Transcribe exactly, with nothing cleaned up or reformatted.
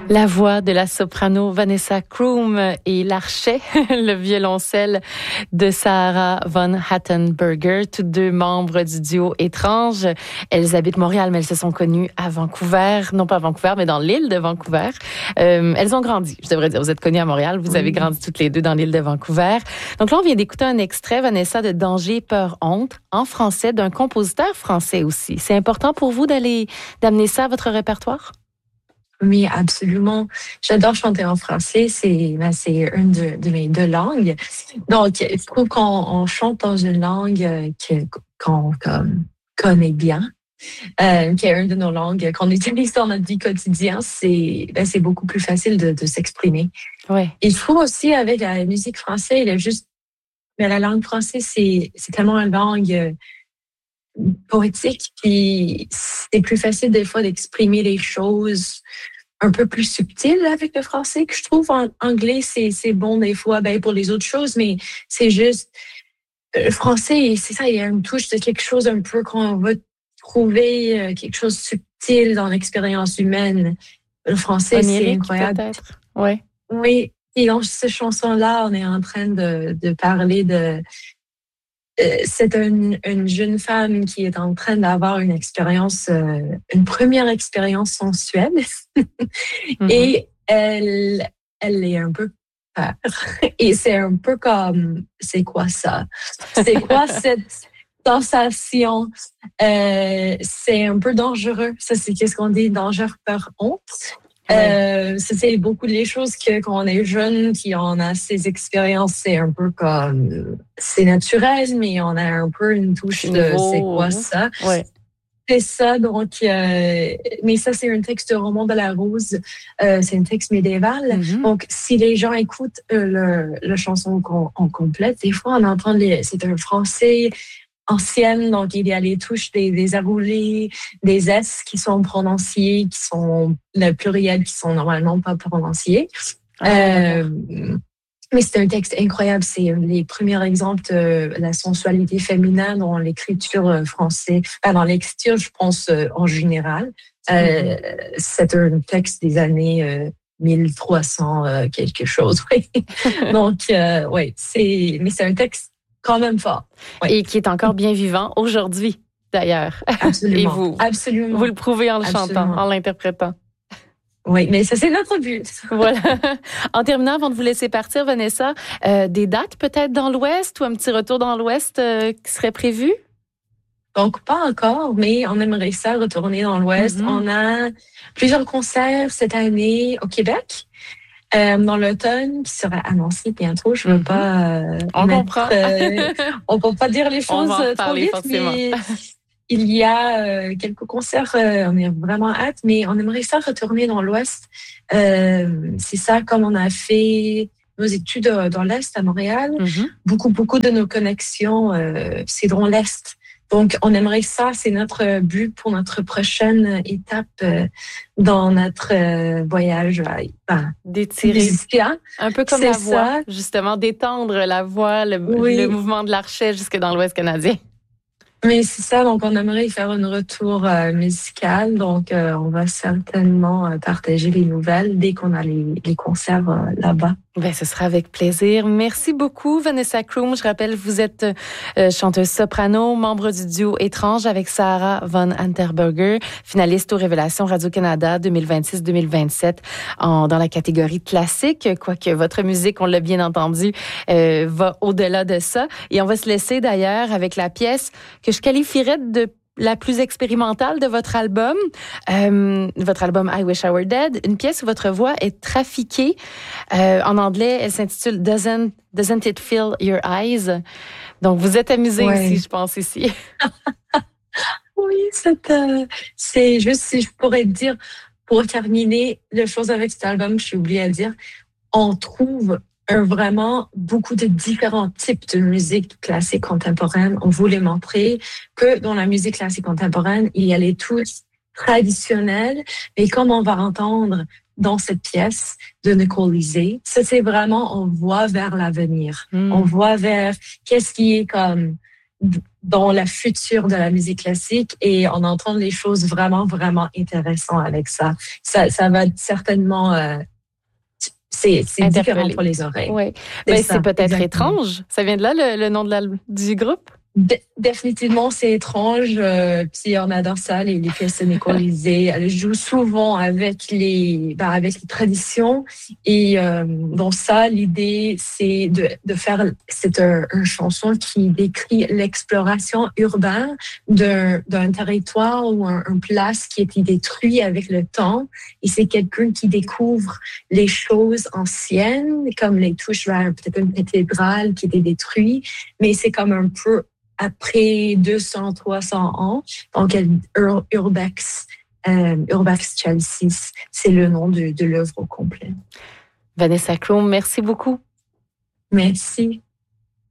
La voix de la soprano Vanessa Kroom et l'archet, le violoncelle de Sarah von Hattenberger, toutes deux membres du duo Étrange. Elles habitent Montréal, mais elles se sont connues à Vancouver. Non pas à Vancouver, mais dans l'île de Vancouver. Euh, elles ont grandi, je devrais dire. Vous êtes connues à Montréal, vous avez grandi toutes les deux dans l'île de Vancouver. Donc là, on vient d'écouter un extrait, Vanessa, de Danger, peur, honte, en français, d'un compositeur français aussi. C'est important pour vous d'aller d'amener ça à votre répertoire? Oui, absolument. J'adore chanter en français. C'est, ben, c'est une de, de mes deux langues. Donc, je trouve qu'on on chante dans une langue que, qu'on comme, connaît bien, euh, qui est une de nos langues qu'on utilise dans notre vie quotidienne. C'est, ben, c'est beaucoup plus facile de, de s'exprimer. Ouais. Et je trouve aussi avec la musique française, il y a juste, mais la langue française, c'est, c'est tellement une langue poétique, puis c'est plus facile des fois d'exprimer les choses un peu plus subtiles avec le français que je trouve. En anglais, c'est, c'est bon des fois ben, pour les autres choses, mais c'est juste le français, c'est ça, il y a une touche de quelque chose un peu qu'on va trouver, quelque chose de subtil dans l'expérience humaine. Le français, onirique, c'est incroyable. Peut-être. Ouais. Oui, et dans cette chanson-là, on est en train de, de parler de c'est une, une jeune femme qui est en train d'avoir une expérience, euh, une première expérience sensuelle. mm-hmm. Et elle, elle est un peu peur. Et c'est un peu comme, c'est quoi ça? C'est quoi cette sensation? Euh, c'est un peu dangereux. Ça, c'est qu'est-ce qu'on dit? Danger, peur, honte. Euh, ça, c'est beaucoup les choses que quand on est jeune, qui on a ces expériences, c'est un peu comme c'est naturel, mais on a un peu une touche de c'est quoi ça. Ouais. C'est ça, donc, euh, mais ça, c'est un texte de Roman de la Rose, euh, c'est un texte médiéval. Mm-hmm. Donc, si les gens écoutent euh, le, le chanson en, en complète, des fois, on entend les, c'est un français ancienne, donc il y a les touches des, des arroulés, des S qui sont prononcés, qui sont le pluriel, qui sont normalement pas prononcés. Ah, euh, mais c'est un texte incroyable. C'est les premiers exemples de la sensualité féminine dans l'écriture française. Enfin, dans l'écriture, je pense, en général. Euh, mm-hmm. C'est un texte des années euh, mille trois cents euh, quelque chose. Oui. Donc, euh, oui, c'est, mais c'est un texte quand même fort. Oui. Et qui est encore bien vivant aujourd'hui, d'ailleurs. Absolument. Et vous, absolument. Vous le prouvez en le absolument. chantant, en l'interprétant. Oui, mais ça, c'est notre but. Voilà. En terminant, avant de vous laisser partir, Vanessa, euh, des dates peut-être dans l'Ouest ou un petit retour dans l'Ouest euh, qui serait prévu? Donc, pas encore, mais on aimerait ça retourner dans l'Ouest. Mm-hmm. On a plusieurs concerts cette année au Québec. Euh, dans l'automne, qui sera annoncé bientôt. Je ne veux mm-hmm. pas euh, on mettre, comprend. euh, on peut pas dire les choses on va en trop parler, vite, forcément. mais il y a euh, quelques concerts. Euh, on est vraiment hâte, mais on aimerait ça retourner dans l'Ouest. Euh, c'est ça, comme on a fait nos études dans l'Est à Montréal. Mm-hmm. Beaucoup, beaucoup de nos connexions, euh, c'est dans l'Est. Donc, on aimerait ça, c'est notre but pour notre prochaine étape euh, dans notre euh, voyage. Ben, d'étirer. Un peu comme c'est la voix, ça. Justement, d'étendre la voix, le, oui. le mouvement de l'archet jusque dans l'Ouest canadien. Mais c'est ça, donc on aimerait faire un retour euh, musical. Donc, euh, on va certainement euh, partager les nouvelles dès qu'on a les, les concerts euh, là-bas. Ben, ce sera avec plaisir. Merci beaucoup, Vanessa Kroom. Je rappelle, vous êtes euh, chanteuse soprano, membre du duo Étrange avec Sarah von Hattenberger, finaliste aux Révélations Radio-Canada deux mille vingt-six deux mille vingt-sept en, dans la catégorie classique, quoique votre musique, on l'a bien entendu, euh, va au-delà de ça. Et on va se laisser d'ailleurs avec la pièce que je qualifierais de la plus expérimentale de votre album, euh, votre album I Wish I Were Dead, une pièce où votre voix est trafiquée. Euh, en anglais, elle s'intitule Doesn't, Doesn't It Fill Your Eyes? Donc, vous êtes amusé ouais. aussi, je pense, ici. Oui, c'est, euh, c'est juste, si je pourrais dire, pour terminer, la chose avec cet album, j'ai oublié à dire, on trouve Un, vraiment beaucoup de différents types de musique classique contemporaine. On voulait montrer que dans la musique classique contemporaine, il y a les touches traditionnelles, mais comme on va entendre dans cette pièce de Nicole Lizée, ça c'est vraiment, on voit vers l'avenir. Mm. On voit vers qu'est-ce qui est comme dans la future de la musique classique et on entend les choses vraiment, vraiment intéressantes avec ça. Ça, ça va certainement... Euh, c'est c'est différent pour les oreilles. Oui. Ben, c'est, c'est peut-être exactement. Étrange. Ça vient de là, le, le nom de la, du groupe? De, définitivement, c'est étrange. Euh, puis on adore ça, les, les pièces sénécalisées. Elle joue souvent avec les, ben, avec les traditions. Et euh, dans ça, l'idée, c'est de, de faire. C'est un, une chanson qui décrit l'exploration urbaine d'un, d'un territoire ou un, un place qui a été détruit avec le temps. Et c'est quelqu'un qui découvre les choses anciennes, comme les touches vers peut-être une cathédrale qui était détruite. Mais c'est comme un peu après deux cents, trois cents ans. Donc, Ur- Urbex, euh, Urbex Chelsea, c'est le nom de, de l'œuvre au complet. Vanessa Krum, merci beaucoup. Merci.